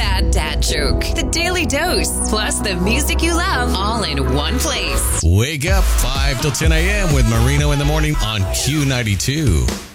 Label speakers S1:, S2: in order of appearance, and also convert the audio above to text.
S1: bad dad joke. The Daily Dose, plus the music you love, all in one place.
S2: Wake up 5 till 10 a.m. with Marino in the morning on Q92.